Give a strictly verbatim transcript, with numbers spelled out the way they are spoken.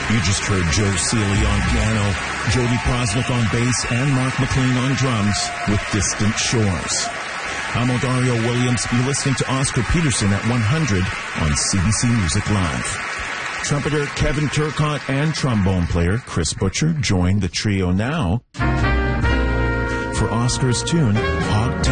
You just heard Joe Seeley on piano, Jody Prosnick on bass, and Mark McLean on drums with Distant Shores. I'm Odario Williams. You're listening to Oscar Peterson at one hundred on C B C Music Live. Trumpeter Kevin Turcotte and trombone player Chris Butcher join the trio now for Oscar's tune, Hog